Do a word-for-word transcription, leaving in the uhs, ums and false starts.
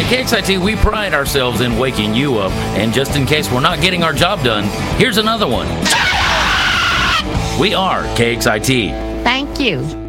At K X I T, we pride ourselves in waking you up, and just in case we're not getting our job done, here's another one. We are K X I T. Thank you.